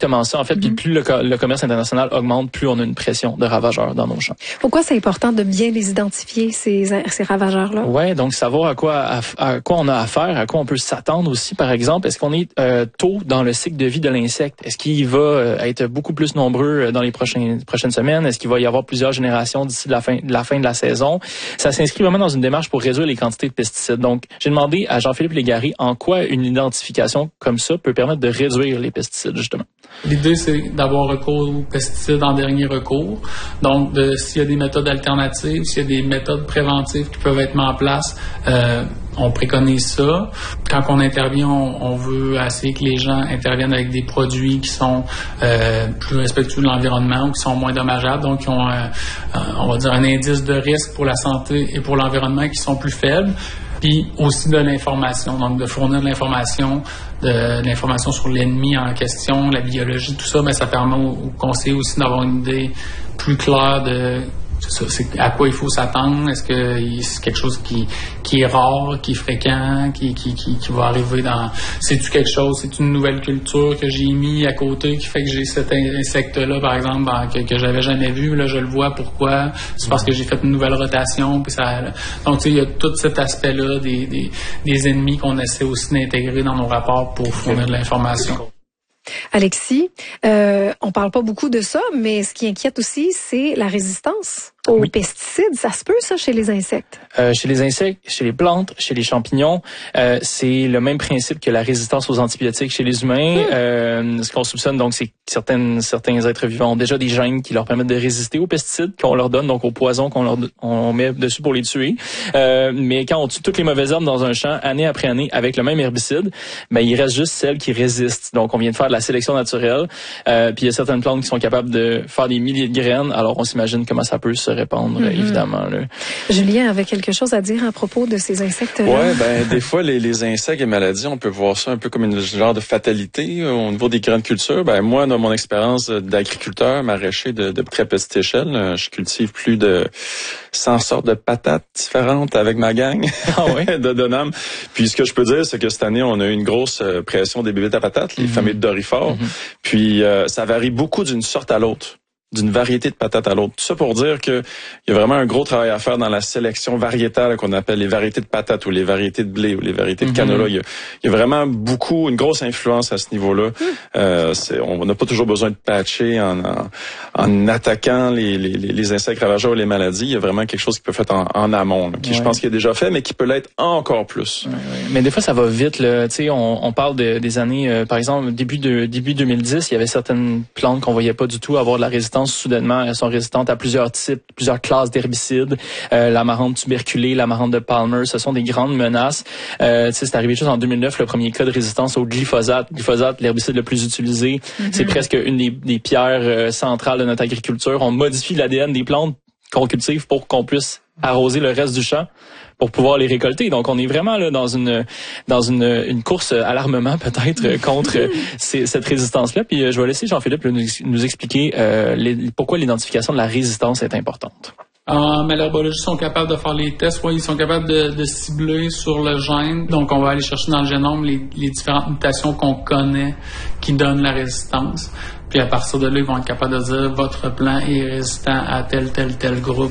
exactement ça. En fait, puis plus le commerce international augmente, plus on a une pression de ravageurs dans nos champs. Pourquoi c'est important de bien les identifier, ces ravageurs-là? Ouais, donc savoir à quoi on a affaire, à quoi on peut s'attendre aussi, par exemple. Est-ce qu'on est tôt dans le cycle de vie de l'insecte? Est-ce qu'il va être beaucoup plus nombreux dans les prochaines semaines? Est-ce qu'il va y avoir plusieurs générations d'ici la fin de la saison? Ça s'inscrit vraiment dans une démarche pour réduire les quantités de pesticides. Donc, j'ai demandé à Jean-Philippe Légaré en quoi une identification comme ça peut permettre de réduire les pesticides, justement. L'idée, c'est d'avoir recours aux pesticides en dernier recours. Donc, s'il y a des méthodes alternatives, s'il y a des méthodes préventives qui peuvent être mises en place, on préconise ça. Quand on intervient, on veut essayer que les gens interviennent avec des produits qui sont plus respectueux de l'environnement ou qui sont moins dommageables, donc qui ont, on va dire, un indice de risque pour la santé et pour l'environnement qui sont plus faibles. Puis aussi de l'information, donc de fournir de l'information sur l'ennemi en question, la biologie, tout ça, mais ça permet aux conseillers aussi d'avoir une idée plus claire de c'est à quoi il faut s'attendre. Est-ce que c'est quelque chose qui est rare, qui est fréquent, qui va arriver dans... C'est-tu quelque chose, c'est une nouvelle culture que j'ai mis à côté qui fait que j'ai cet insecte-là, par exemple, que j'avais jamais vu, là, je le vois, pourquoi? C'est parce que j'ai fait une nouvelle rotation, puis ça... Donc, tu sais, il y a tout cet aspect-là des ennemis qu'on essaie aussi d'intégrer dans nos rapports pour fournir de l'information. Alexis, on parle pas beaucoup de ça, mais ce qui inquiète aussi, c'est la résistance aux pesticides. Ça se peut, ça, chez les insectes? Chez les insectes, chez les plantes, chez les champignons, c'est le même principe que la résistance aux antibiotiques chez les humains. Ce qu'on soupçonne, donc, c'est que certains êtres vivants ont déjà des gènes qui leur permettent de résister aux pesticides qu'on leur donne, donc aux poisons on met dessus pour les tuer. Mais quand on tue toutes les mauvaises herbes dans un champ, année après année, avec le même herbicide, ben, il reste juste celles qui résistent. Donc, on vient de faire de la sélection naturelle. Puis, il y a certaines plantes qui sont capables de faire des milliers de graines. Alors, on s'imagine comment ça peut se répandre, évidemment. Là. Julien avait quelque chose à dire à propos de ces insectes-là. Ouais, ben des fois les insectes et maladies, on peut voir ça un peu comme une genre de fatalité au niveau des grandes cultures. Ben moi, dans mon expérience d'agriculteur maraîcher de très petite échelle, je cultive plus de 100 sortes de patates différentes avec ma gang de Donham. Puis ce que je peux dire, c'est que cette année, on a eu une grosse pression des bébites à patates, les fameux dorifores. Puis ça varie beaucoup d'une sorte à l'autre, d'une variété de patates à l'autre. Tout ça pour dire que il y a vraiment un gros travail à faire dans la sélection variétale qu'on appelle les variétés de patates ou les variétés de blé ou les variétés de canola. Il y a vraiment une grosse influence à ce niveau-là. On n'a pas toujours besoin de patcher en attaquant les insectes ravageurs ou les maladies. Il y a vraiment quelque chose qui peut être fait en amont, là, qui je pense qu'il est déjà fait, mais qui peut l'être encore plus. Mais des fois, ça va vite. Là. On parle des années, par exemple, début 2010, il y avait certaines plantes qu'on voyait pas du tout avoir de la résistance. Soudainement, elles sont résistantes à plusieurs classes d'herbicides. L'amarante tuberculée, l'amarante de Palmer, ce sont des grandes menaces. C'est arrivé juste en 2009, le premier cas de résistance au glyphosate. Glyphosate, l'herbicide le plus utilisé. C'est presque une des pierres centrales de notre agriculture. On modifie l'ADN des plantes qu'on cultive pour qu'on puisse arroser le reste du champ pour pouvoir les récolter. Donc, on est vraiment là dans une course à l'armement peut-être contre cette résistance-là. Puis, je vais laisser Jean-Philippe nous expliquer pourquoi l'identification de la résistance est importante. En malherbologie, ils sont capables de faire les tests. Ils sont capables de cibler sur le gène. Donc, on va aller chercher dans le génome les différentes mutations qu'on connaît qui donnent la résistance. Puis à partir de là, ils vont être capables de dire votre plant est résistant à tel groupe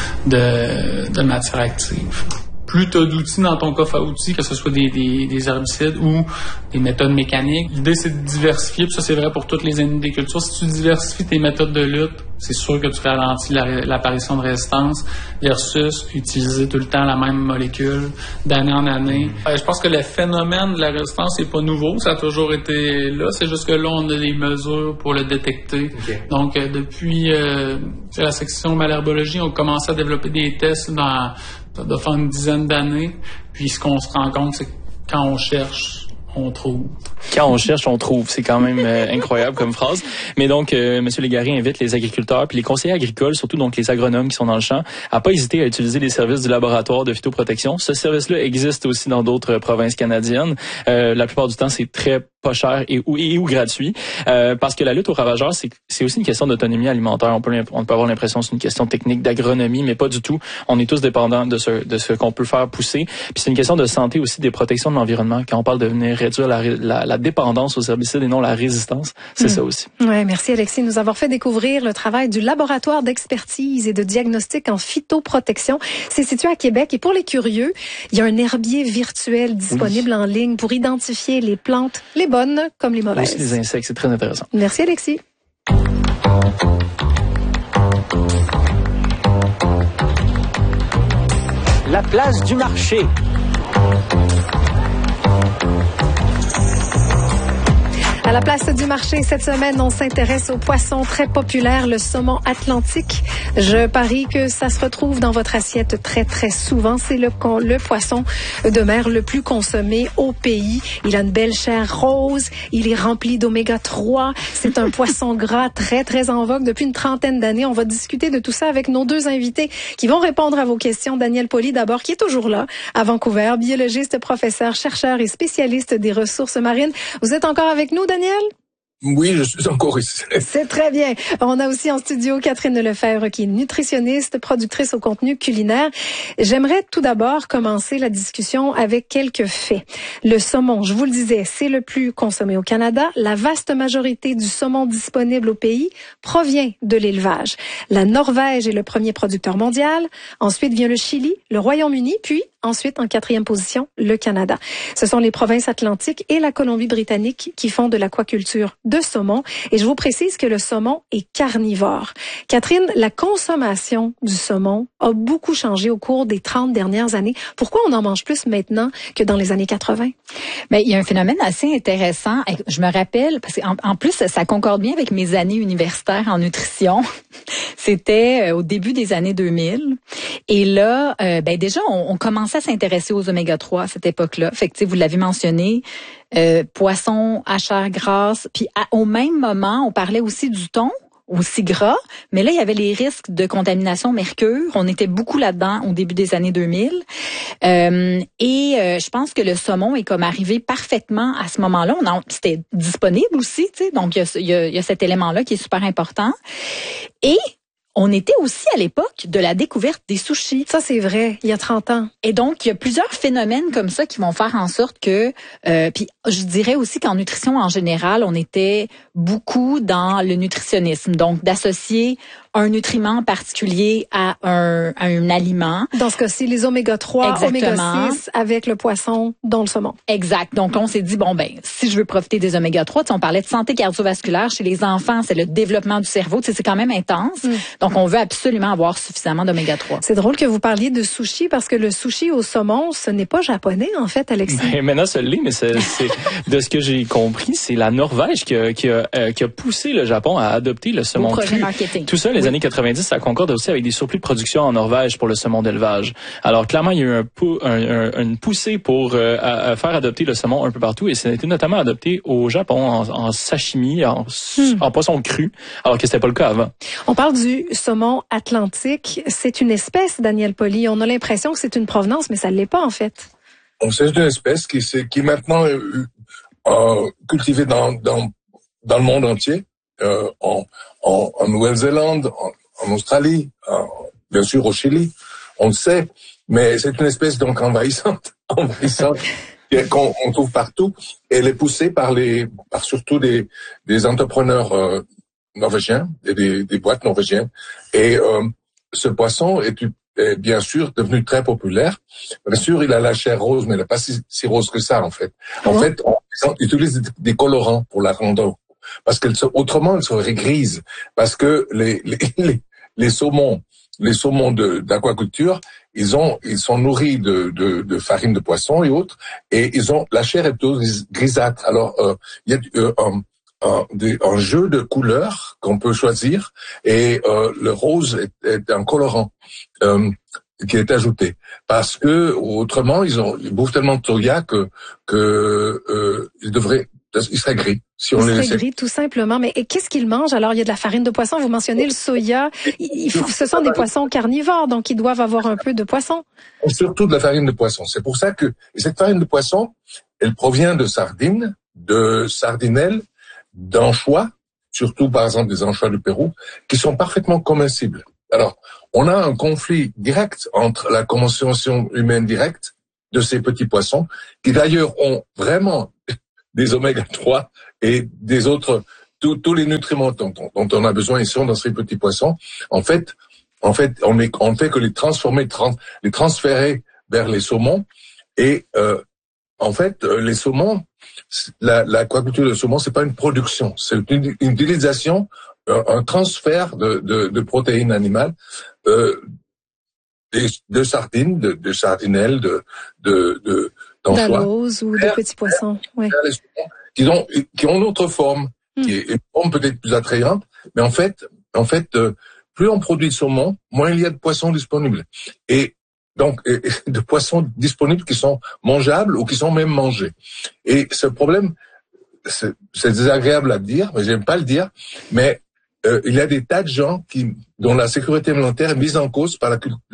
de matières actives. Plus tu as d'outils dans ton coffre à outils, que ce soit des herbicides ou des méthodes mécaniques, l'idée c'est de diversifier, puis ça c'est vrai pour toutes les ennemis des cultures. Si tu diversifies tes méthodes de lutte, c'est sûr que tu ralentis l'apparition de résistance versus utiliser tout le temps la même molécule d'année en année. Je pense que le phénomène de la résistance n'est pas nouveau, ça a toujours été là, c'est juste que là on a des mesures pour le détecter. Donc depuis la section malherbologie, on commence à développer des tests ça doit faire une dizaine d'années. Puis ce qu'on se rend compte, c'est que quand on cherche, on trouve. Quand on cherche, on trouve. C'est quand même incroyable comme phrase. Mais donc, M. Légaré invite les agriculteurs puis les conseillers agricoles, surtout donc les agronomes qui sont dans le champ, à pas hésiter à utiliser les services du laboratoire de phytoprotection. Ce service-là existe aussi dans d'autres provinces canadiennes. La plupart du temps, c'est très pas cher et ou gratuit, parce que la lutte aux ravageurs, c'est aussi une question d'autonomie alimentaire. On peut avoir l'impression que c'est une question technique d'agronomie, mais pas du tout. On est tous dépendants de ce qu'on peut faire pousser. Puis c'est une question de santé aussi, des protections de l'environnement. Quand on parle de venir réduire la dépendance aux herbicides et non la résistance, c'est ça aussi. Ouais, merci Alexis de nous avoir fait découvrir le travail du laboratoire d'expertise et de diagnostic en phytoprotection. C'est situé à Québec et pour les curieux, il y a un herbier virtuel disponible en ligne pour identifier les plantes, les bonnes comme les mauvaises. Aussi les insectes, c'est très intéressant. Merci Alexis. La place du marché. À la place du marché, cette semaine, on s'intéresse au poisson très populaire, le saumon atlantique. Je parie que ça se retrouve dans votre assiette très, très souvent. C'est le poisson de mer le plus consommé au pays. Il a une belle chair rose. Il est rempli d'oméga 3. C'est un poisson gras très, très en vogue depuis une trentaine d'années. On va discuter de tout ça avec nos deux invités qui vont répondre à vos questions. Daniel Pauly, d'abord, qui est toujours là à Vancouver, biologiste, professeur, chercheur et spécialiste des ressources marines. Vous êtes encore avec nous, Daniel? Oui, je suis encore ici. C'est très bien. On a aussi en studio Catherine Lefebvre, qui est nutritionniste, productrice au contenu culinaire. J'aimerais tout d'abord commencer la discussion avec quelques faits. Le saumon, je vous le disais, c'est le plus consommé au Canada. La vaste majorité du saumon disponible au pays provient de l'élevage. La Norvège est le premier producteur mondial. Ensuite vient le Chili, le Royaume-Uni, puis ensuite, en 4e position, le Canada. Ce sont les provinces atlantiques et la Colombie-Britannique qui font de l'aquaculture de saumon. Et je vous précise que le saumon est carnivore. Catherine, la consommation du saumon a beaucoup changé au cours des 30 dernières années. Pourquoi on en mange plus maintenant que dans les années 80? Ben, il y a un phénomène assez intéressant. Je me rappelle, parce qu'en plus, ça concorde bien avec mes années universitaires en nutrition. C'était au début des années 2000. Et là, déjà, on commençait à s'intéresser aux oméga 3 à cette époque-là. Fait que, vous l'avez mentionné, poisson à chair grasse. Puis au même moment, on parlait aussi du thon, aussi gras, mais là, il y avait les risques de contamination mercure. On était beaucoup là-dedans au début des années 2000. Je pense que le saumon est comme arrivé parfaitement à ce moment-là. C'était disponible aussi, tu sais. Donc, il y a cet élément-là qui est super important. Et on était aussi à l'époque de la découverte des sushis. Ça, c'est vrai, il y a 30 ans. Et donc, il y a plusieurs phénomènes comme ça qui vont faire en sorte que... puis je dirais aussi qu'en nutrition, en général, on était beaucoup dans le nutritionnisme. Donc, d'associer un nutriment particulier à un aliment. Dans ce cas-ci, les oméga 3, exactement. Oméga 6 avec le poisson, dont le saumon. Exact. Donc, on s'est dit, si je veux profiter des oméga 3, on parlait de santé cardiovasculaire chez les enfants, c'est le développement du cerveau, c'est quand même intense. Donc, on veut absolument avoir suffisamment d'oméga 3. C'est drôle que vous parliez de sushi parce que le sushi au saumon, ce n'est pas japonais, en fait, Alexis. Maintenant, ça l'est, mais c'est de ce que j'ai compris, c'est la Norvège qui a poussé le Japon à adopter le saumon cru. Tout ça, les années 90, ça concorde aussi avec des surplus de production en Norvège pour le saumon d'élevage. Alors, clairement, il y a eu une poussée pour à faire adopter le saumon un peu partout, et ça a été notamment adopté au Japon en sashimi, en poisson cru, alors que c'était pas le cas avant. On parle du saumon atlantique. C'est une espèce, Daniel Pauly. On a l'impression que c'est une provenance, mais ça ne l'est pas, en fait. C'est une espèce qui est maintenant cultivée dans le monde entier, en Nouvelle-Zélande, en Australie, bien sûr au Chili, on le sait, mais c'est une espèce donc envahissante qu'on trouve partout. Et elle est poussée par surtout des entrepreneurs norvégiens et des boîtes norvégiennes. Et ce poisson est bien sûr devenu très populaire. Bien sûr, il a la chair rose, mais il n'est pas si rose que ça, en fait. En fait, on utilise des colorants pour la rendre, parce autrement, elle serait grise. Parce que les saumons d'aquaculture, ils sont nourris de farine de poisson et autres, et la chair est plutôt grisâtre. Alors, il y a un jeu de couleurs qu'on peut choisir, et le rose est un colorant qui est ajouté, parce que autrement ils bouffent tellement de soya que il serait gris si on les laissait. Gris, tout simplement. Mais qu'est-ce qu'ils mangent? Alors, il y a de la farine de poisson. Vous mentionnez le soya. Ce sont des poissons carnivores, donc ils doivent avoir un peu de poisson. Surtout de la farine de poisson. C'est pour ça que cette farine de poisson, elle provient de sardines, de sardinelles, d'anchois, surtout par exemple des anchois du Pérou, qui sont parfaitement comestibles. Alors, on a un conflit direct entre la consommation humaine directe de ces petits poissons, qui d'ailleurs ont vraiment des oméga 3 et des autres, tous les nutriments dont on a besoin, ils sont dans ces petits poissons. En fait, on fait que les transférer vers les saumons. Et en fait, les saumons, l'aquaculture de saumon, c'est pas une production, c'est une utilisation, un transfert de protéines animales, de sardines, de sardinelles, d'anchois, d'alose ou de petits poissons, ouais. qui ont une autre forme, qui est une forme peut-être plus attrayante, mais en fait, plus on produit de saumon, moins il y a de poissons disponibles. Et donc, de poissons disponibles qui sont mangeables ou qui sont même mangés. Et ce problème, c'est désagréable à dire, mais j'aime pas le dire, mais il y a des tas de gens dont la sécurité alimentaire est mise en cause par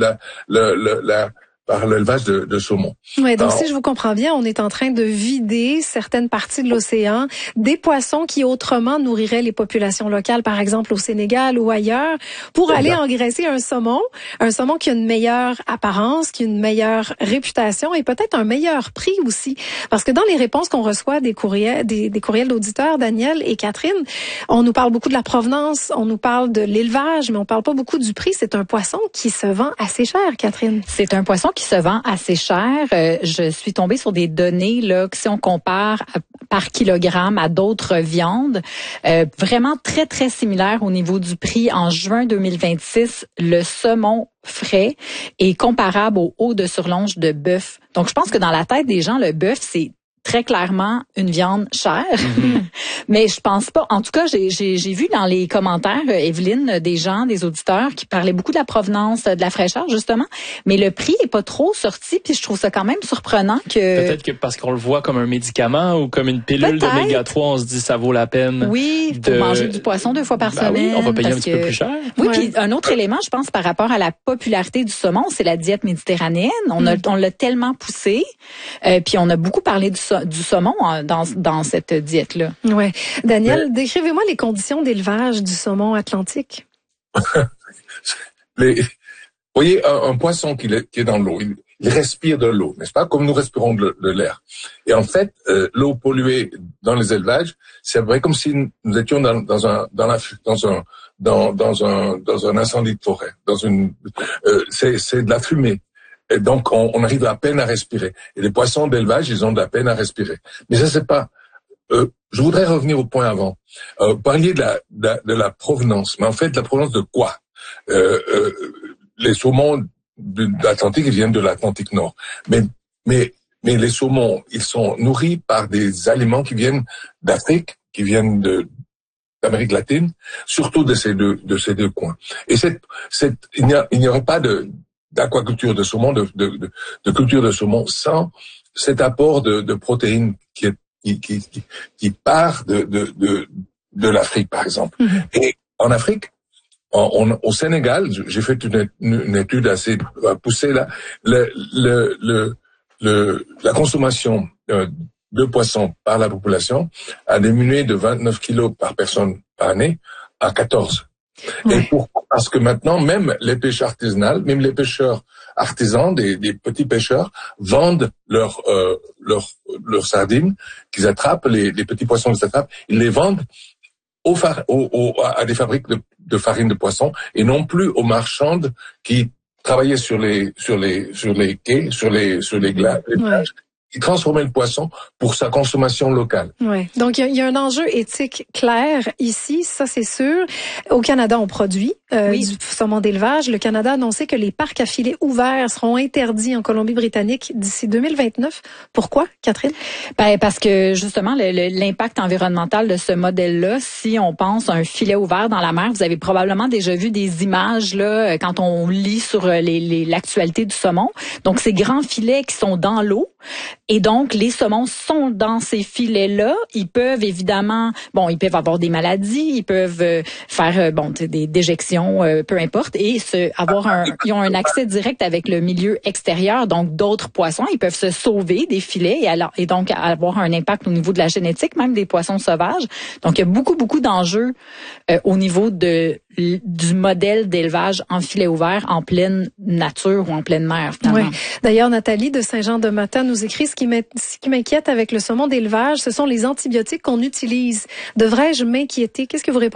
par l'élevage de saumon. Oui, donc si je vous comprends bien, on est en train de vider certaines parties de l'océan des poissons qui autrement nourriraient les populations locales, par exemple au Sénégal ou ailleurs, pour aller engraisser un saumon qui a une meilleure apparence, qui a une meilleure réputation et peut-être un meilleur prix aussi. Parce que dans les réponses qu'on reçoit des courriels d'auditeurs, Daniel et Catherine, on nous parle beaucoup de la provenance, on nous parle de l'élevage, mais on parle pas beaucoup du prix. C'est un poisson qui se vend assez cher, Catherine. C'est un poisson qui se vend assez cher. Je suis tombée sur des données là que si on compare par kilogramme à d'autres viandes, vraiment très très similaire au niveau du prix. En juin 2026, le saumon frais est comparable au haut de surlonge de bœuf. Donc je pense que dans la tête des gens, le bœuf c'est très clairement une viande chère, mais je pense pas. En tout cas, j'ai vu dans les commentaires, Evelyne, des gens, des auditeurs qui parlaient beaucoup de la provenance, de la fraîcheur justement, mais le prix est pas trop sorti. Puis je trouve ça quand même surprenant que peut-être que parce qu'on le voit comme un médicament ou comme une pilule d'oméga 3, on se dit ça vaut la peine. Oui, pour manger du poisson 2 fois par semaine. Oui, on va payer un petit peu plus cher. Oui, puis un autre élément, je pense, par rapport à la popularité du saumon, c'est la diète méditerranéenne. On l'a tellement poussé, puis on a beaucoup parlé du saumon dans cette diète-là. Ouais. Daniel, décrivez-moi les conditions d'élevage du saumon atlantique. Vous voyez, un poisson qui est dans l'eau, il respire de l'eau, n'est-ce pas, comme nous respirons de l'air. Et en fait, l'eau polluée dans les élevages, c'est vrai comme si nous étions dans un incendie de forêt, c'est de la fumée. Et donc, on arrive à peine à respirer. Et les poissons d'élevage, ils ont de la peine à respirer. Mais ça, c'est pas... je voudrais revenir au point avant. Vous parliez de la provenance. Mais en fait, la provenance de quoi? Les saumons de l'Atlantique, ils viennent de l'Atlantique Nord. Mais les saumons, ils sont nourris par des aliments qui viennent d'Afrique, qui viennent d'Amérique latine, surtout de ces deux coins. Et il n'y aurait pas d'aquaculture de saumon, de culture de saumon sans cet apport de protéines qui part de l'Afrique, par exemple. Et en Afrique, au Sénégal, j'ai fait une étude assez poussée là, la consommation de poissons par la population a diminué de 29 kilos par personne par année à 14. Et parce que maintenant, même les pêcheurs artisanaux, même les pêcheurs artisans, des petits pêcheurs, vendent leurs sardines qu'ils attrapent, les petits poissons qu'ils attrapent, ils les vendent à des fabriques de farine de poisson et non plus aux marchandes qui travaillaient sur les quais, sur les plages. Qui transformait le poisson pour sa consommation locale. Ouais. Donc il y a un enjeu éthique clair ici, ça c'est sûr. Au Canada, on produit du saumon d'élevage. Le Canada a annoncé que les parcs à filets ouverts seront interdits en Colombie-Britannique d'ici 2029. Pourquoi, Catherine? Parce que justement l'impact environnemental de ce modèle-là, si on pense à un filet ouvert dans la mer, vous avez probablement déjà vu des images là quand on lit sur l'actualité du saumon. Donc ces grands filets qui sont dans l'eau. Et donc, les saumons sont dans ces filets-là. Ils peuvent évidemment, ils peuvent avoir des maladies, ils peuvent faire des déjections nutrition, peu importe, et ils ont un accès direct avec le milieu extérieur, donc d'autres poissons. Ils peuvent se sauver des filets et donc avoir un impact au niveau de la génétique, même des poissons sauvages. Donc, il y a beaucoup d'enjeux au niveau du modèle d'élevage en filet ouvert, en pleine nature ou en pleine mer, finalement. Oui. D'ailleurs, Nathalie de Saint-Jean-de-Matha nous écrit, ce qui m'inquiète avec le saumon d'élevage, ce sont les antibiotiques qu'on utilise. Devrais-je m'inquiéter? Qu'est-ce que vous répondez?